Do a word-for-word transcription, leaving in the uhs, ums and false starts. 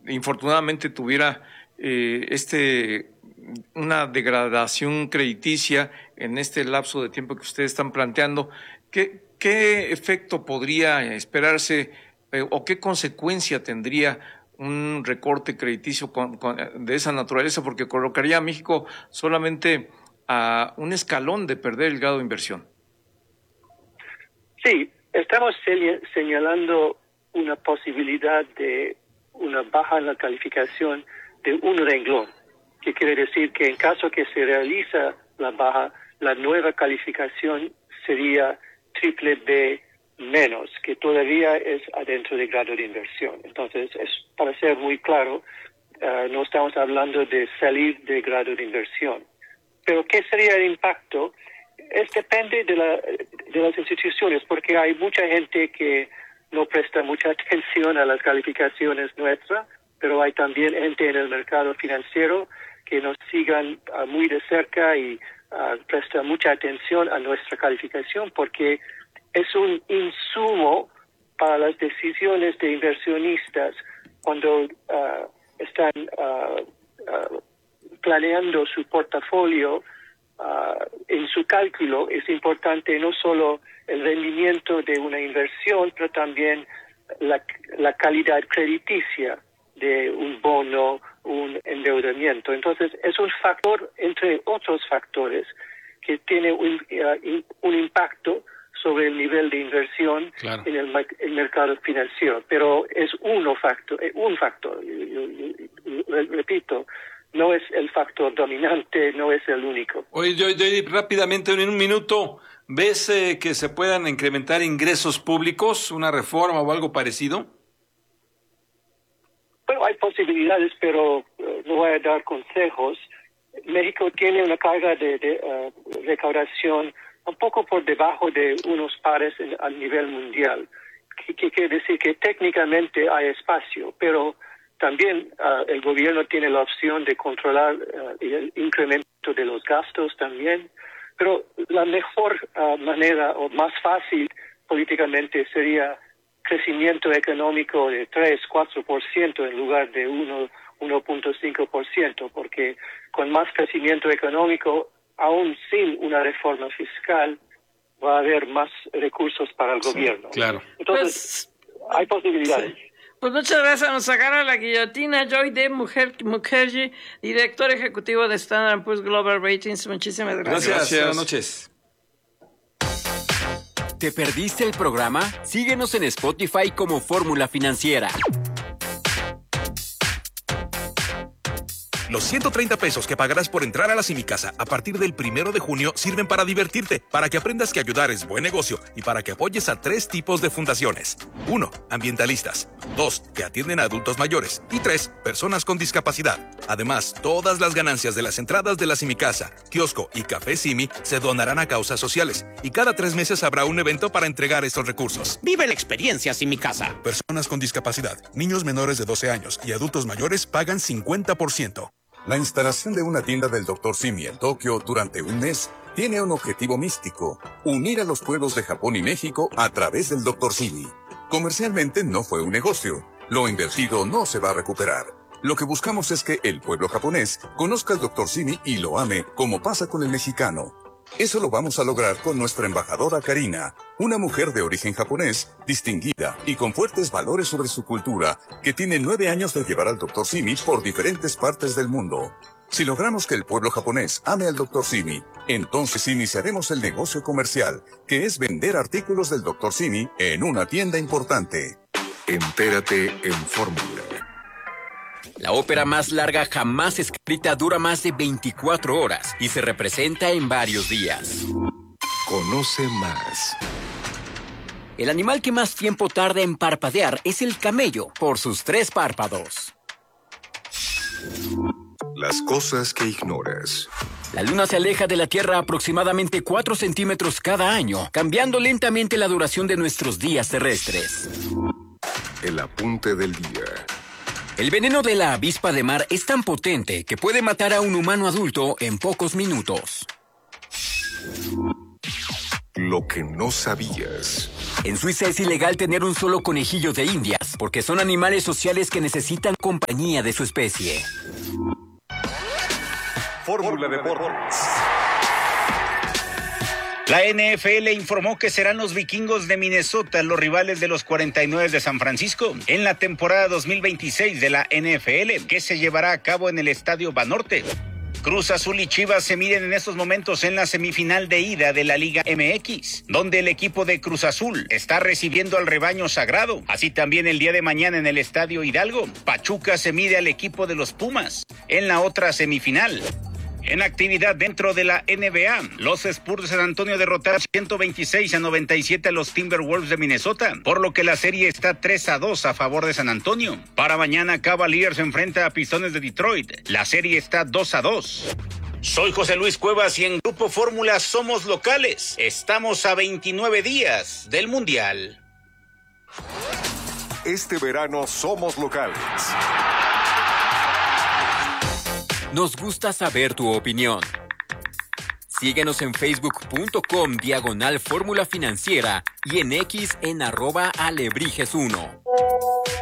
infortunadamente tuviera eh, este una degradación crediticia en este lapso de tiempo que ustedes están planteando, ¿qué, qué efecto podría esperarse eh, o qué consecuencia tendría un recorte crediticio con, con, de esa naturaleza? Porque colocaría a México solamente a un escalón de perder el grado de inversión. Sí, estamos señalando una posibilidad de una baja en la calificación de un renglón, que quiere decir que en caso que se realiza la baja, la nueva calificación sería triple B menos, que todavía es adentro del grado de inversión. Entonces, es, para ser muy claro, uh, no estamos hablando de salir del grado de inversión. Pero ¿qué sería el impacto? Es depende de, la, de las instituciones, porque hay mucha gente que no presta mucha atención a las calificaciones nuestras, pero hay también gente en el mercado financiero que nos sigan uh, muy de cerca y uh, presta mucha atención a nuestra calificación, porque es un insumo para las decisiones de inversionistas cuando uh, están uh, uh, planeando su portafolio. Uh, en su cálculo es importante no solo el rendimiento de una inversión, pero también la, la calidad crediticia de un bono, un endeudamiento. Entonces, es un factor, entre otros factores, que tiene un, uh, un impacto sobre el nivel de inversión claro. en el, el mercado financiero. Pero es uno factor, un factor, repito, no es el factor dominante, no es el único. Oye, yo, yo rápidamente, en un minuto, ¿ves eh, que se puedan incrementar ingresos públicos, una reforma o algo parecido? Bueno, hay posibilidades, pero uh, no voy a dar consejos. México tiene una carga de, de uh, recaudación un poco por debajo de unos pares en, a nivel mundial, que, que quiere decir que técnicamente hay espacio, pero también uh, el gobierno tiene la opción de controlar uh, el incremento de los gastos también, pero la mejor uh, manera o más fácil políticamente sería crecimiento económico de tres, cuatro por ciento en lugar de uno, uno punto cinco por ciento, porque con más crecimiento económico, aún sin una reforma fiscal, va a haber más recursos para el sí, gobierno. Claro. Entonces, pues, hay posibilidades. Sí. Pues muchas gracias. Nos agarra la guillotina Joy D. Mukherjee, director ejecutivo de Standard and Poor's Global Ratings. Muchísimas gracias. Gracias. Buenas noches. ¿Te perdiste el programa? Síguenos en Spotify como Fórmula Financiera. Los ciento treinta pesos que pagarás por entrar a la Simicasa a partir del primero de junio sirven para divertirte, para que aprendas que ayudar es buen negocio y para que apoyes a tres tipos de fundaciones. Uno, ambientalistas. Dos, que atienden a adultos mayores. Y tres, personas con discapacidad. Además, todas las ganancias de las entradas de la Simicasa, kiosco y café Simi se donarán a causas sociales. Y cada tres meses habrá un evento para entregar estos recursos. ¡Vive la experiencia Simicasa! Personas con discapacidad, niños menores de doce años y adultos mayores pagan cincuenta por ciento. La instalación de una tienda del doctor Simi en Tokio durante un mes tiene un objetivo místico: unir a los pueblos de Japón y México a través del doctor Simi. Comercialmente no fue un negocio. Lo invertido no se va a recuperar. Lo que buscamos es que el pueblo japonés conozca al doctor Simi y lo ame, como pasa con el mexicano. Eso lo vamos a lograr con nuestra embajadora Karina, una mujer de origen japonés, distinguida y con fuertes valores sobre su cultura, que tiene nueve años de llevar al doctor Simi por diferentes partes del mundo. Si logramos que el pueblo japonés ame al doctor Simi, entonces iniciaremos el negocio comercial, que es vender artículos del doctor Simi en una tienda importante. Entérate en Fórmula. La ópera más larga jamás escrita dura más de veinticuatro horas y se representa en varios días. Conoce más. El animal que más tiempo tarda en parpadear es el camello, por sus tres párpados. Las cosas que ignoras. La Luna se aleja de la Tierra aproximadamente cuatro centímetros cada año, cambiando lentamente la duración de nuestros días terrestres. El apunte del día. El veneno de la avispa de mar es tan potente que puede matar a un humano adulto en pocos minutos. Lo que no sabías. En Suiza es ilegal tener un solo conejillo de Indias, porque son animales sociales que necesitan compañía de su especie. Fórmula Deportes. La N F L informó que serán los Vikingos de Minnesota los rivales de los cuarenta y nueve de San Francisco en la temporada dos mil veintiséis de la N F L, que se llevará a cabo en el Estadio Banorte. Cruz Azul y Chivas se miden en estos momentos en la semifinal de ida de la Liga M X, donde el equipo de Cruz Azul está recibiendo al rebaño sagrado. Así también el día de mañana en el Estadio Hidalgo, Pachuca se mide al equipo de los Pumas en la otra semifinal. En actividad dentro de la N B A, los Spurs de San Antonio derrotaron ciento veintiséis a noventa y siete a los Timberwolves de Minnesota, por lo que la serie está tres a dos a favor de San Antonio. Para mañana, Cavaliers se enfrenta a Pistones de Detroit. La serie está dos a dos. Soy José Luis Cuevas y en Grupo Fórmula somos locales. Estamos a veintinueve días del Mundial. Este verano somos locales. Nos gusta saber tu opinión. Síguenos en facebook.com diagonal Fórmula Financiera y en X en arroba alebrijes uno.